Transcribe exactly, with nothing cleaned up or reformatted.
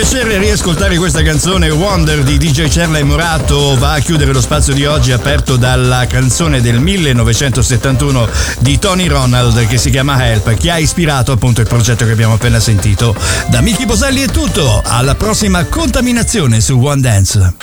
piacere riascoltare questa canzone Wonder di D J Cerla e Morato. Va a chiudere lo spazio di oggi aperto dalla canzone del millenovecentosettantuno di Tony Ronald che si chiama Help, che ha ispirato appunto il progetto che abbiamo appena sentito. Da Miki Boselli è tutto, alla prossima contaminazione su One Dance.